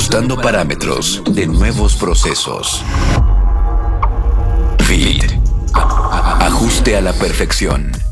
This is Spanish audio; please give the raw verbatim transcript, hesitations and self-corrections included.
ajustando parámetros de nuevos procesos. Fit. Ajuste a la perfección.